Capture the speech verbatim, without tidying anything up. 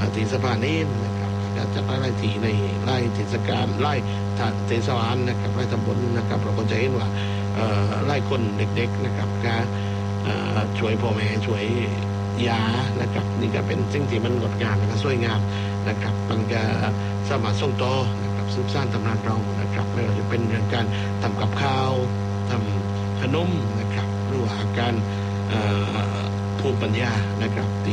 ที่สะพานนี้นะครับก็จะไล่ทีในไล่เทศกาลไล่เทศบาลนะครับไล่ตำบลนะครับเราก็จะเห็นว่าไล่คนเด็กๆนะครับก็ช่วยพ่อแม่ช่วยยานะครับนี่ก็เป็นสิ่งที่มันงดงามและก็สวยงามนะครับมันก็สามารถส่งต่อนะครับสืบสานตำนานเรานะครับไม่ว่าจะเป็นเรื่องการทำกับข้าวทำขนมนะครับหรือว่าการภูมิปัญญานะครับ